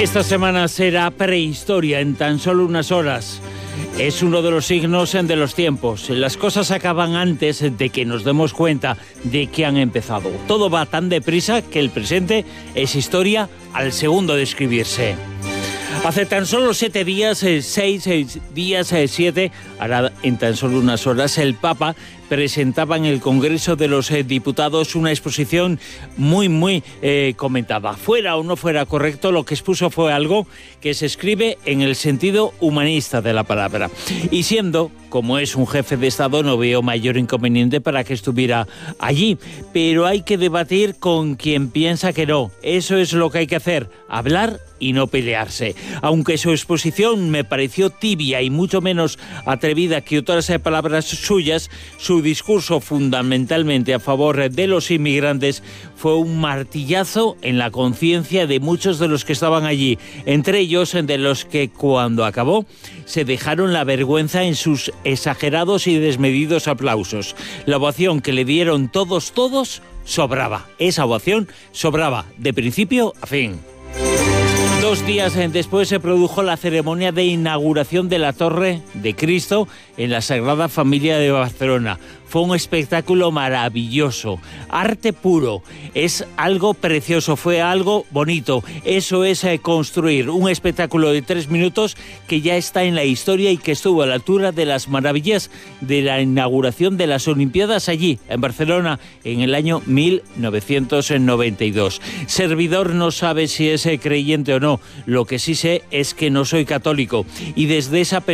Esta semana será prehistoria en tan solo unas horas. Es uno de los signos de los tiempos. Las cosas acaban antes de que nos demos cuenta de que han empezado. Todo va tan deprisa que el presente es historia al segundo de escribirse. Hace tan solo 7 días, 7, ahora en tan solo unas horas, el Papa presentaba en el Congreso de los Diputados una exposición muy comentada. Fuera o no fuera correcto, lo que expuso fue algo que se escribe en el sentido humanista de la palabra. Y siendo, como es un jefe de Estado, no veo mayor inconveniente para que estuviera allí. Pero hay que debatir con quien piensa que no. Eso es lo que hay que hacer, hablar y no pelearse. Aunque su exposición me pareció tibia y mucho menos atrevida que otras palabras suyas, su discurso fundamentalmente a favor de los inmigrantes fue un martillazo en la conciencia de muchos de los que estaban allí, entre ellos de los que cuando acabó se dejaron la vergüenza en sus exagerados y desmedidos aplausos. La ovación que le dieron todos sobraba. Esa ovación sobraba de principio a fin. 2 días después se produjo la ceremonia de inauguración de la Torre de Cristo en la Sagrada Familia de Barcelona. Fue un espectáculo maravilloso, arte puro, es algo precioso, fue algo bonito. Eso es construir un espectáculo de 3 minutos que ya está en la historia y que estuvo a la altura de las maravillas de la inauguración de las Olimpiadas allí, en Barcelona, en el año 1992. Servidor no sabe si es creyente o no, lo que sí sé es que no soy católico y desde esa